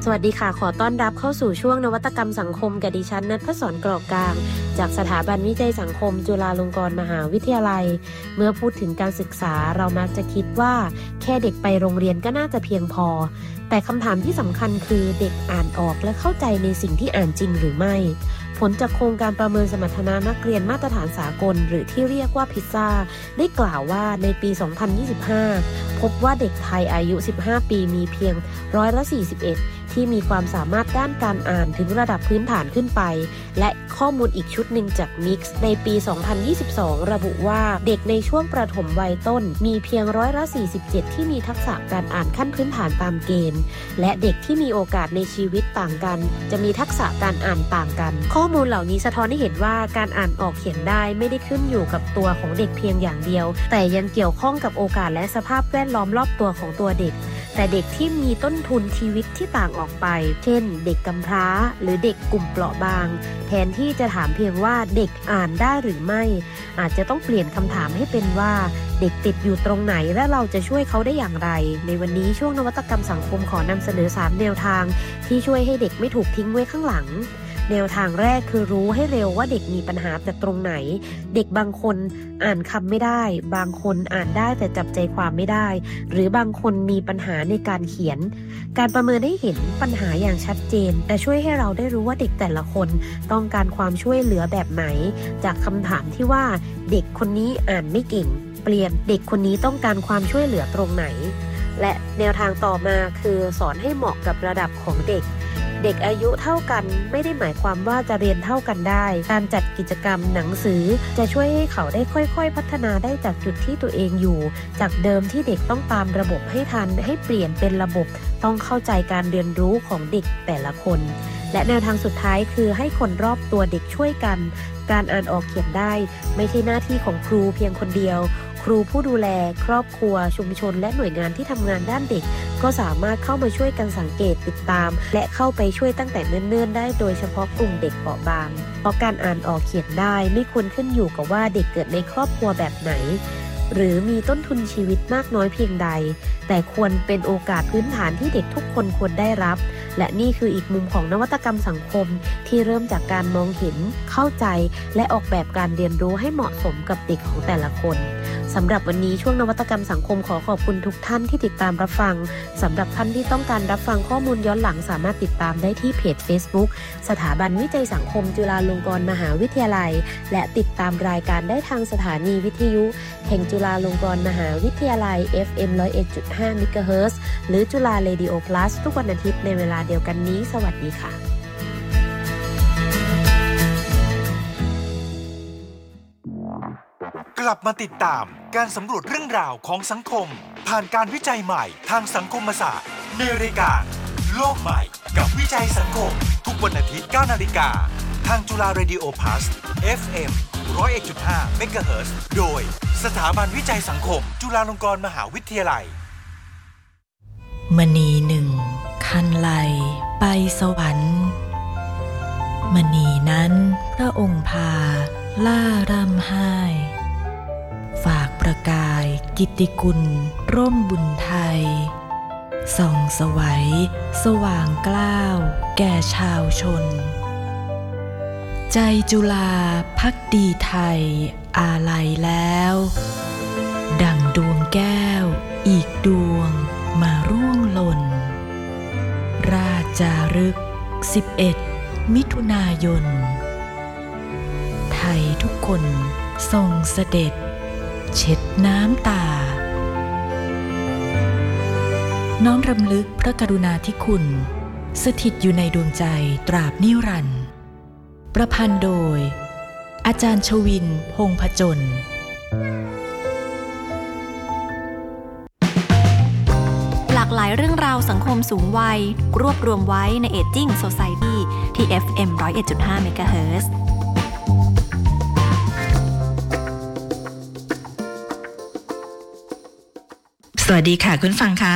สวัสดีค่ะขอต้อนรับเข้าสู่ช่วงนวัตกรรมสังคมกับดิฉันณัฐศร กรอกกลางจากสถาบันวิจัยสังคมจุฬาลงกรณ์มหาวิทยาลัยเมื่อพูดถึงการศึกษาเรามักจะคิดว่าแค่เด็กไปโรงเรียนก็น่าจะเพียงพอแต่คำถามที่สำคัญคือเด็กอ่านออกและเข้าใจในสิ่งที่อ่านจริงหรือไม่ผลจากโครงการประเมินสมรรถนะนักเรียนมาตรฐานสากลหรือที่เรียกว่าพิซซ่าได้กล่าวว่าในปี 2025 พบว่าเด็กไทยอายุ 15 ปีมีเพียง41%ที่มีความสามารถด้านการอ่านถึงระดับพื้นฐานขึ้นไปและข้อมูลอีกชุดหนึ่งจาก Mix ในปี 2022 ระบุว่าเด็กในช่วงประถมวัยต้นมีเพียง47%ที่มีทักษะการอ่านขั้นพื้นฐานตามเกณฑ์และเด็กที่มีโอกาสในชีวิตต่างกันจะมีทักษะการอ่านต่างกันข้อมูลเหล่านี้สะท้อนให้เห็นว่าการอ่านออกเขียนได้ไม่ได้ขึ้นอยู่กับตัวของเด็กเพียงอย่างเดียวแต่ยังเกี่ยวข้องกับโอกาสและสภาพแวดล้อมรอบตัวของตัวเด็กแต่เด็กที่มีต้นทุนชีวิตที่ต่างออกไปเช่นเด็กกำพร้าหรือเด็กกลุ่มเปราะบางแทนที่จะถามเพียงว่าเด็กอ่านได้หรือไม่อาจจะต้องเปลี่ยนคำถามให้เป็นว่าเด็กติดอยู่ตรงไหนและเราจะช่วยเขาได้อย่างไรในวันนี้ช่วงนวัตกรรมสังคมขอนำเสนอ3แนวทางที่ช่วยให้เด็กไม่ถูกทิ้งไว้ข้างหลังแนวทางแรกคือรู้ให้เร็วว่าเด็กมีปัญหาแต่ตรงไหนเด็กบางคนอ่านคำไม่ได้บางคนอ่านได้แต่จับใจความไม่ได้หรือบางคนมีปัญหาในการเขียนการประเมินให้เห็นปัญหาอย่างชัดเจนแต่ช่วยให้เราได้รู้ว่าเด็กแต่ละคนต้องการความช่วยเหลือแบบไหนจากคำถามที่ว่าเด็กคนนี้อ่านไม่เก่งเปลี่ยนเด็กคนนี้ต้องการความช่วยเหลือตรงไหนและแนวทางต่อมาคือสอนให้เหมาะกับระดับของเด็กเด็กอายุเท่ากันไม่ได้หมายความว่าจะเรียนเท่ากันได้การจัดกิจกรรมหนังสือจะช่วยให้เขาได้ค่อยๆพัฒนาได้จากจุดที่ตัวเองอยู่จากเดิมที่เด็กต้องตามระบบให้ทันให้เปลี่ยนเป็นระบบต้องเข้าใจการเรียนรู้ของเด็กแต่ละคนและแนวทางสุดท้ายคือให้คนรอบตัวเด็กช่วยกันการอ่านออกเขียนได้ไม่ใช่หน้าที่ของครูเพียงคนเดียวครูผู้ดูแลครอบครัวชุมชนและหน่วยงานที่ทำงานด้านเด็กก็สามารถเข้ามาช่วยกันสังเกตติดตามและเข้าไปช่วยตั้งแต่เนิ่นๆได้โดยเฉพาะกลุ่มเด็กเปราะบางเพราะการอ่านออกเขียนได้ไม่ควรขึ้นอยู่กับว่าเด็กเกิดในครอบครัวแบบไหนหรือมีต้นทุนชีวิตมากน้อยเพียงใดแต่ควรเป็นโอกาสพื้นฐานที่เด็กทุกคนควรได้รับและนี่คืออีกมุมของนวัตกรรมสังคมที่เริ่มจากการมองเห็นเข้าใจและออกแบบการเรียนรู้ให้เหมาะสมกับเด็กของแต่ละคนสำหรับวันนี้ช่วงนวัตกรรมสังคมขอขอบคุณทุกท่านที่ติดตามรับฟังสำหรับท่านที่ต้องการรับฟังข้อมูลย้อนหลังสามารถติดตามได้ที่เพจ Facebook สถาบันวิจัยสังคมจุฬาลงกรณ์มหาวิทยาลัยและติดตามรายการได้ทางสถานีวิทยุแห่งจุฬาลงกรณ์มหาวิทยาลัย FM 101.5 เมกะเฮิรตซ์หรือจุฬาเรดิโอ Plus ทุกวันอาทิตย์ในเวลาเดียวกันนี้สวัสดีค่ะกลับมาติดตามการสำรวจเรื่องราวของสังคมผ่านการวิจัยใหม่ทางสังคมศาสตร์ในรายการโลกใหม่กับวิจัยสังคมทุกวันอาทิตย์ 9 นาฬิกาทางจุฬาเรดิโอ Plus FM 101.5 เมกะเฮิรตซ์โดยสถาบันวิจัยสังคมจุฬาลงกรณ์มหาวิทยาลัยมณีหนึ่งคันไลไปสวรรค์มณีนั้นพระองค์พาล่าร่ำไห้ฝากประกายกิตติกุลร่มบุญไทยส่องสวัยสว่างกล้าวแก่ชาวชนใจจุฬาภักดีไทยอาลัยแล้วดั่งดวงแก้วอีกดวงมาร่วงหล่นราชจารึก11 มิถุนายนไทยทุกคนทรงเสด็จเช็ดน้ำตาน้อมรำลึกพระกรุณาธิคุณสถิตอยู่ในดวงใจตราบนิรันดร์ประพันธ์โดยอาจารย์ชวินพงษ์ผจญหลากหลายเรื่องราวสังคมสูงวัยรวบรวมไว้ใน Aging Society ที่ FM 101.5 เมกะเฮิรตซ์สวัสดีค่ะคุณฟังคะ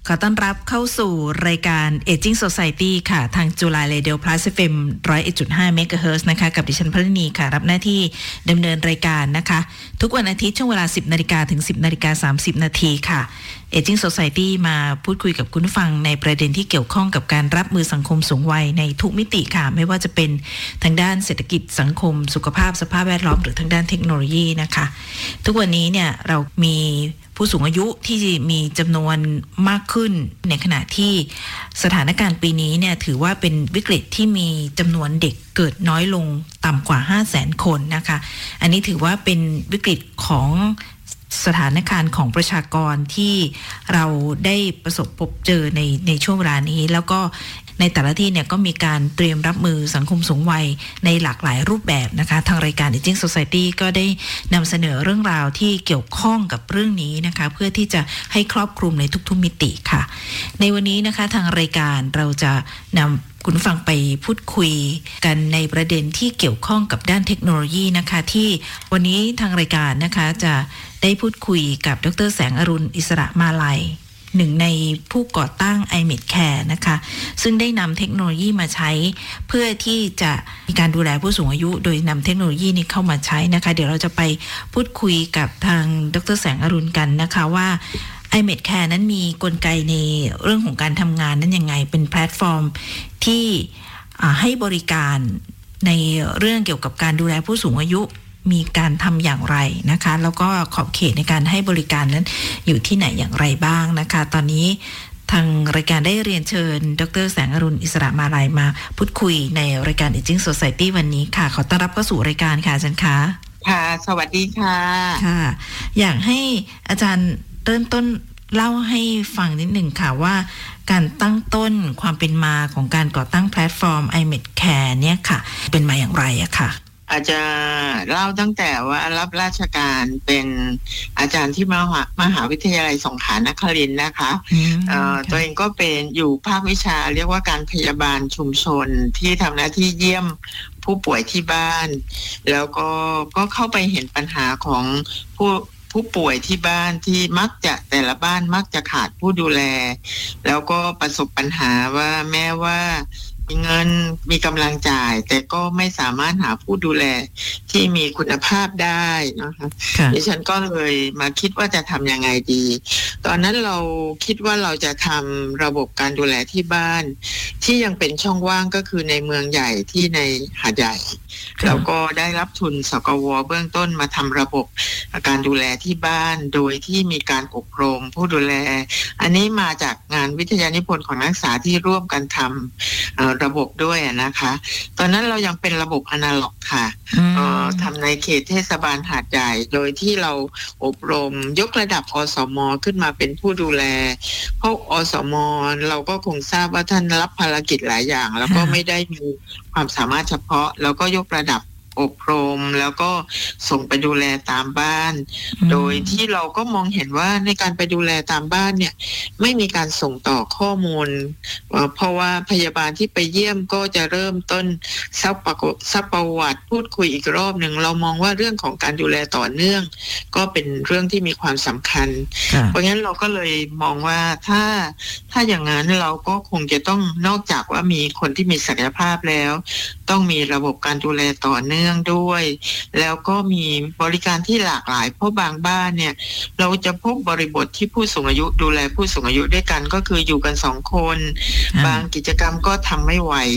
ขอต้อนรับเข้าสู่รายการ Aging Society ค่ะทางจุฬา Radio Plus FM 101.5 MHz นะคะกับดิฉันพลินีค่ะรับหน้าที่ดำเนินรายการนะคะทุกวันอาทิตย์ช่วงเวลา 10 นาฬิกาถึง 10 นาฬิกา 30 นาทีค่ะ Aging Society มาพูดคุยกับคุณผู้ฟังในประเด็นที่เกี่ยวข้องกับการรับมือสังคมสูงวัยในทุกมิติค่ะไม่ว่าจะเป็นทางด้านเศรษฐกิจสังคมสุขภาพสภาพแวดล้อมหรือทางด้านเทคโนโลยีนะคะทุกวันนี้เนี่ยเรามีผู้สูงอายุที่มีจำนวนมากขึ้นในขณะที่สถานการณ์ปีนี้เนี่ยถือว่าเป็นวิกฤตที่มีจำนวนเด็กเกิดน้อยลงต่ำกว่า 500,000 คนนะคะอันนี้ถือว่าเป็นวิกฤตของสถานการณ์ของประชากรที่เราได้ประสบพบเจอในช่วงเวลานี้แล้วก็ในแต่ละที่เนี่ยก็มีการเตรียมรับมือสังคมสูงวัยในหลากหลายรูปแบบนะคะทางรายการ Aging Society ก็ได้นำเสนอเรื่องราวที่เกี่ยวข้องกับเรื่องนี้นะคะเพื่อที่จะให้ครอบคลุมในทุกๆมิติค่ะในวันนี้นะคะทางรายการเราจะนำคุณฟังไปพูดคุยกันในประเด็นที่เกี่ยวข้องกับด้านเทคโนโลยีนะคะที่วันนี้ทางรายการนะคะจะได้พูดคุยกับดร.แสงอรุณอิสระมาลัยหนึ่งในผู้ก่อตั้ง iMedCare นะคะซึ่งได้นำเทคโนโลยีมาใช้เพื่อที่จะมีการดูแลผู้สูงอายุโดยนำเทคโนโลยีนี้เข้ามาใช้นะคะเดี๋ยวเราจะไปพูดคุยกับทางดร.แสงอรุณกันนะคะว่า iMedCare นั้นมีกลไกในเรื่องของการทำงานนั้นยังไงเป็นแพลตฟอร์มที่ให้บริการในเรื่องเกี่ยวกับการดูแลผู้สูงอายุมีการทำอย่างไรนะคะแล้วก็ขอบเขตในการให้บริการนั้นอยู่ที่ไหนอย่างไรบ้างนะคะตอนนี้ทางรายการได้เรียนเชิญดร.แสงอรุณอิสระมาลัยมาพูดคุยในรายการ Aging Society วันนี้ค่ะขอต้อนรับเข้าสู่รายการค่ะอาจารย์คะค่ะสวัสดีค่ะค่ะอยากให้อาจารย์เริ่มต้นเล่าให้ฟังนิดหนึ่งค่ะว่าการตั้งต้นความเป็นมาของการก่อตั้งแพลตฟอร์ม iMedCare เนี่ยค่ะเป็นมาอย่างไรอะค่ะอาจจะเล่าตั้งแต่ว่ารับราชการเป็นอาจารย์ที่มหาวิทยาลัยสงขลานครินทร์นะคะตัวเองก็เป็นอยู่ภาควิชาเรียกว่าการพยาบาลชุมชนที่ทำหน้าที่เยี่ยมผู้ป่วยที่บ้านแล้วก็เข้าไปเห็นปัญหาของผู้ป่วยที่บ้านที่มักจะแต่ละบ้านมักจะขาดผู้ดูแลแล้วก็ประสบปัญหาว่าแม้ว่ามีเงินมีกำลังจ่ายแต่ก็ไม่สามารถหาผู้ดูแลที่มีคุณภาพได้นะคะดิฉันก็เลยมาคิดว่าจะทำยังไงดีตอนนั้นเราคิดว่าเราจะทำระบบการดูแลที่บ้านที่ยังเป็นช่องว่างก็คือในเมืองใหญ่ที่ในหาดใหญ่แล้วก็ได้รับทุนสกว.เบื้องต้นมาทำระบบการดูแลที่บ้านโดยที่มีการอบรมผู้ดูแลอันนี้มาจากงานวิทยานิพนธ์ของนักศึกษาที่ร่วมกันทำระบบด้วยนะคะตอนนั้นเรายังเป็นระบบอนาล็อกค่ะทำในเขตเทศบาลหาดใหญ่โดยที่เราอบรมยกระดับอสม.ขึ้นมาเป็นผู้ดูแลเพราะอสม.เราก็คงทราบว่าท่านรับภารกิจหลายอย่างแล้วก็ไม่ได้มีความสามารถเฉพาะแล้วก็ยกระดับอบรมแล้วก็ส่งไปดูแลตามบ้านโดยที่เราก็มองเห็นว่าในการไปดูแลตามบ้านเนี่ยไม่มีการส่งต่อข้อมูลเพราะว่าพยาบาลที่ไปเยี่ยมก็จะเริ่มต้นซักประวัติพูดคุยอีกรอบหนึ่งเรามองว่าเรื่องของการดูแลต่อเนื่องก็เป็นเรื่องที่มีความสำคัญเพราะงั้นเราก็เลยมองว่าถ้าอย่างนั้นเราก็คงจะต้องนอกจากว่ามีคนที่มีศักยภาพแล้วต้องมีระบบการดูแลต่อเนื่องด้วยแล้วก็มีบริการที่หลากหลายเพราะบางบ้านเนี่ยเราจะพบบริบทที่ผู้สูงอายุดูแลผู้สูงอายุด้วยกันก็คืออยู่กัน2 คนบางกิจกรรมก็ทำไม่ไหว